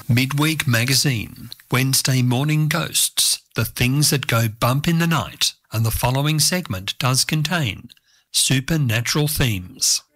Midweek Magazine, Wednesday Morning Ghosts, The Things That Go Bump in the Night, and the following segment does contain supernatural themes.